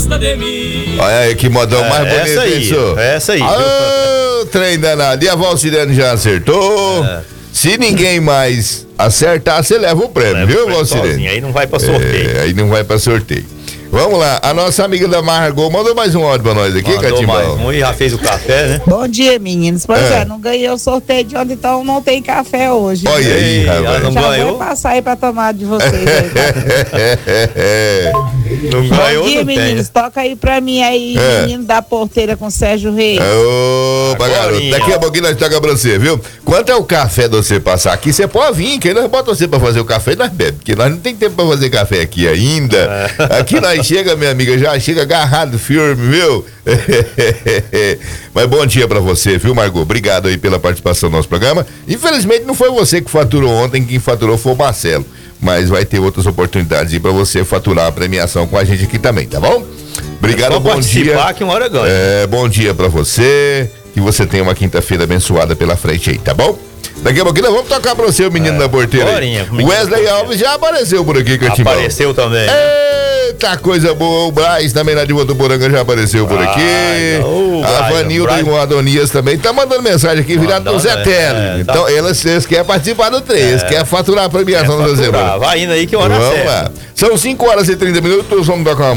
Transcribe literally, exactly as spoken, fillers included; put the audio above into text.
gosta de mim. Olha aí que modão é, mais bonito, essa aí, isso. Essa aí. Ô, trem danado. E a Valcirene já acertou. É. Se ninguém mais acertar, você leva o prêmio, leva viu, Valcirene? Aí não vai pra sorteio. É, aí não vai pra sorteio. Vamos lá, a nossa amiga da Margot mandou mais um áudio pra nós aqui, Catimbau. Um e já fez o café, né? Bom dia, meninos. Pois é, é não ganhei o sorteio de ontem, então não tem café hoje. Olha né? aí, rapaz. Não já ganhou? vou passar aí pra tomar de vocês aí, tá? Não ganhou, Bom dia, não meninos. tem. Toca aí pra mim aí, é. menino da porteira com Sérgio Reis. Opa, garoto. Daqui a pouquinho nós toca pra você, viu? Quanto é o café de você passar aqui, você pode vir, que nós bota você pra fazer o café e nós bebe, porque nós não tem tempo pra fazer café aqui ainda. É. Aqui nós chega, minha amiga, já chega agarrado, firme, viu? Mas bom dia pra você, viu, Margot? Obrigado aí pela participação no nosso programa. Infelizmente não foi você que faturou ontem, quem faturou foi o Marcelo. Mas vai ter outras oportunidades aí pra você faturar a premiação com a gente aqui também, tá bom? Obrigado, é bom dia. Que uma hora ganha. É, bom dia pra você, que você tenha uma quinta-feira abençoada pela frente aí, tá bom? Daqui a pouquinho nós vamos tocar pra você, o menino é, da porteira. Aí. Wesley Alves já apareceu por aqui, Catimbau. Apareceu também. Eita, coisa boa. O Braz também lá de Votuporanga já apareceu por aqui. Ai, oh, a Vanilda e o Adonias também tá mandando mensagem aqui, virado no Zé Tele. É, então, tá. elas, eles querem participar do três, é. querem faturar a premiação da semana. Vai indo aí que hora Vamos lá. São cinco horas e trinta minutos, vamos tocar uma